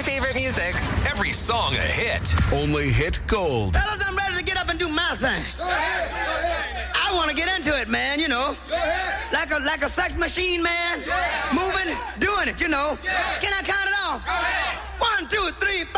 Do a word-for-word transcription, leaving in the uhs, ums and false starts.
favorite music. Every song a hit. Only Hit Gold. Fellas, I'm ready to get up and do my thing. Go ahead, go ahead. I want to get into it, man, you know. Go ahead. Like a like a sex machine, man. Yeah. Moving, doing it, you know. Yeah. Can I count it off? Go ahead. One, two, three, four.